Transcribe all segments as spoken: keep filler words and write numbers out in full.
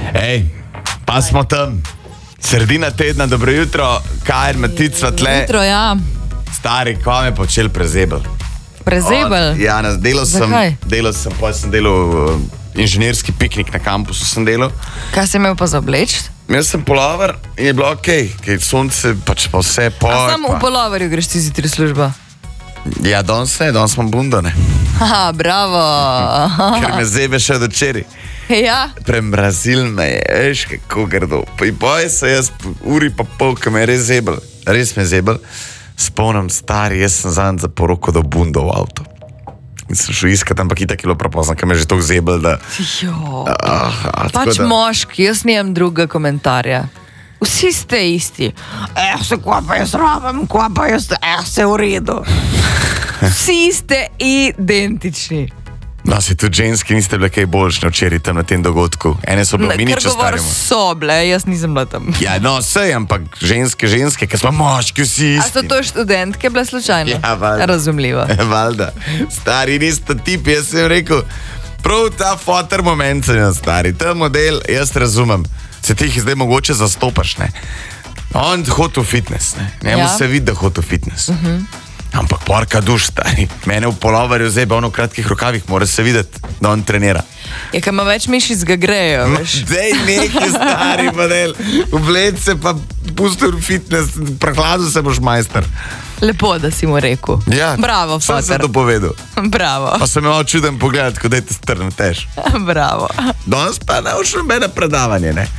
Ej, pa smo tam. Sredina tedna, dobro jutro, Kajer, Matica, tle. Jutro, ja. Stari, ko me počel prezebel. Prezebel? Od, ja, delal sem, delal sem, pa sem delal uh, inženirski piknik na kampusu, sem delal. Kaj si imel pa za obleč? Imel sem polover in je bilo okej, okay, ker sonce pač pa vse po... A samo v poloverju greš ti zjutraj služba? Ja, danes ne, danes imam bundo, ne. Haha, bravo. Ker me zebe še do čeri. Ja. Premrazil me je, veš, kako grdo. In boj se jaz uri pa pol, ko me je res zebel, res me je zebel, spomnim stari, jaz sem zanj za poroko do bundo v avto. In sem šel iskat, ampak itak je bilo prepozno, ker me je že toliko zebel, da... Jo, ah, ah, pač da... moški, jaz nijem druga komentarja. Vsi ste isti. Eh, se kva pa jaz rabim, kva pa jaz, eh, se v redu. Vsi ste identični. No, si tudi ženski niste bile kaj boljšne včeraj tam na tem dogodku. Ene so bile mini častarimo. Ker govor so bile, jaz nisem bila tam. Ja, no, sej, ampak ženske, ženske, ker smo moški vsi isti. A so to študentke bile slučajno? Ja, valjda. Razumljivo. Valjda. Stari nista tip, jaz sem rekel, prav ta fotor moment sem jaz, stari. Ta model, jaz razumem. Se ti jih zdaj mogoče zastopaš, ne? On hotel fitness, ne? Njemu ja. Se vidi, da hotel fitness. Uh-huh. Ampak porka duš, stari. Mene v poloverju zdaj, pa v kratkih rokavih, mora se videti, da on trenira. Je, kaj ima več mišic, ga grejo, veš? Zdaj neki stari model. Vled se pa pusti v fitness, prehladu se boš majster. Lepo, da si mu rekel. Ja, bravo, fotor. Sam sem to povedal. Bravo. Pa sem imel čuden pogled, ko dajte strnem tež. Bravo. Danes pa ne všel mene predavanje, ne?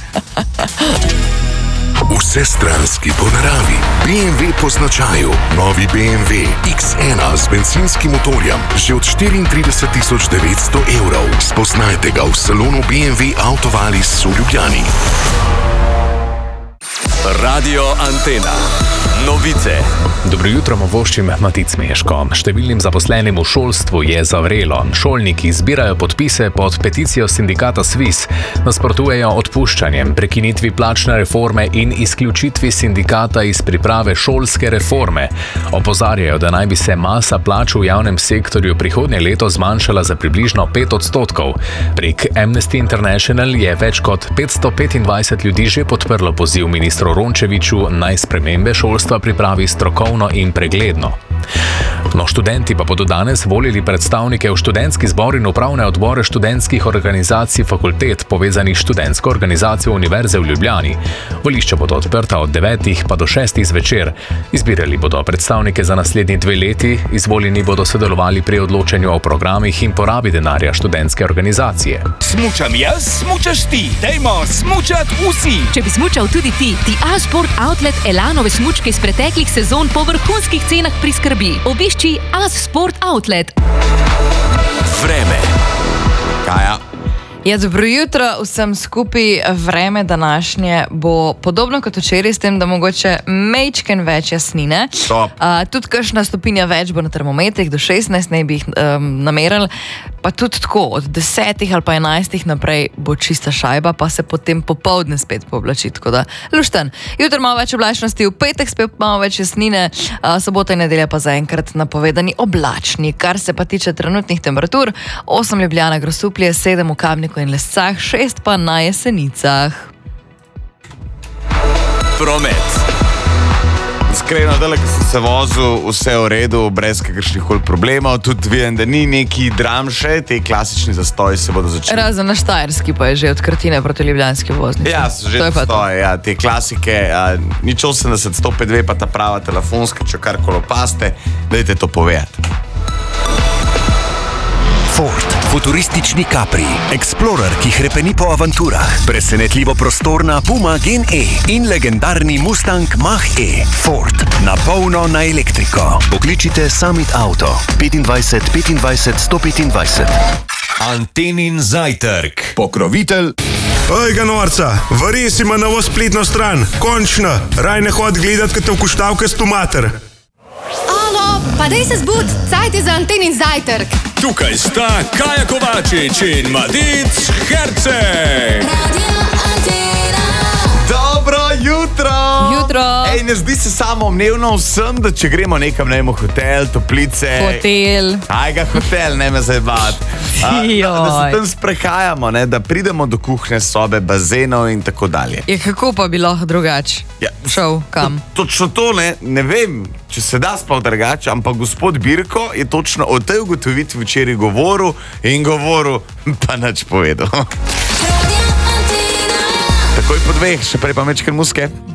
Vsestranski po naravi. B M W po značaju. Novi B M W X ena z benzinskim motorjem. Že od štiriintrideset tisoč devetsto evrov. Spoznajte ga v salonu B M W Autovalis v Ljubljani. Radio Antena. Novice. Dobro jutro, voščim Matic Meško. Številnim zaposlenim v šolstvu je zavrelo. Šolniki zbirajo podpise pod peticijo sindikata Sviz. Nasprotujejo odpuščanjem, prekinitvi plačne reforme in izključitvi sindikata iz priprave šolske reforme. Opozarjajo, da naj bi se masa plač v javnem sektorju prihodnje leto zmanjšala za približno pet odstotkov. Prek Amnesty International je več kot petsto petindvajset ljudi že podprlo poziv ministru Rončeviću naj spremembe šolstva pripravi strokovno in pregledno. No, študenti pa bodo danes volili predstavnike v študentski zbor in upravne odbore študentskih organizacij fakultet povezanih s študentsko organizacijo Univerze v Ljubljani. Volišča bodo odprta od devetih pa do šestih zvečer. Izbirali bodo predstavnike za naslednji dve leti, izvoljeni bodo sodelovali pri odločanju o programih in porabi denarja študentske organizacije. Smučam jaz, smučaš ti, dajmo smučat vsi! Če bi smučal tudi ti, ti A-Sport Outlet Elanove smučke iz preteklih sezon po vrhunskih cenah priskrbi. Obišči A-Sport Outlet. Vreme. Kaja. Ja, dobro jutro vsem skupaj. Vreme današnje bo podobno kot včeraj, s tem, da mogoče mejčken več jasnine. Stop. Uh, tudi kakšna stopinja več bo na termometrih, do šestnajst ne bi jih um, namerali. Pa tudi tako, od desetih ali pa enajstih naprej bo čista šajba, pa se potem popoldne spet pooblači, tako da lušten. Jutro malo več oblačnosti, v petek spet malo več jasnine, uh, sobota in nedelja pa zaenkrat napovedani oblačni. Kar se pa tiče trenutnih temperatur, osem Ljubljana, Grosuplje, sedem v Kamniku in Lescah, šest pa na Jesenicah. Promet. Iskreno, dale, ko sem se vozil, vse v redu, brez kakršnih koli problemov, tudi vidim, da ni neki dram še, te klasični zastoji se bodo začeli. Razen na Štajerski pa je že od Krtine proti Ljubljanski voznici. Ja, so že zastoji, ja, te klasike, a, nič osemdeset, sto pet dve pa ta prava telefonska, če karkoli opaste, dajte to povedati. Ford, futuristični Capri, Explorer, ki hrepeni po avanturah, presenetljivo prostorna Puma Gen E in legendarni Mustang Mach-E. Ford, na polno na elektriko. Pokličite Summit Auto, petindvajset petindvajset sto petindvajset. Antenin zajtrk. Pokrovitelj. Oj, ga norca, vari si ima novo spletno stran, končno, raj ne hod gledat, kad te vkuštavke s tomater. Alo, pa dej se zbud, cajt je za Antenin zajtrk. Tukaj sta Kaja Kovačič in Matic Herceg. Dobro jutro! Jutro! Ej, ne zdi se samoumevno vsem, da če gremo nekam, ne vem, hotel, toplice. Hotel. Aj ga hotel, ne me zdaj bat. Da, da se tam sprehajamo, ne, da pridemo do kuhne, sobe, bazenov in tako dalje. Je kako pa bi lahko drugače Ja, šel kam? To, točno to ne, ne vem, če se da sploh drugače, ampak gospod Birko je točno o tej ugotovitvi včeraj govoril in govoril, pa nič povedal. Takoj po dveh, še prej pa mečkaj muske.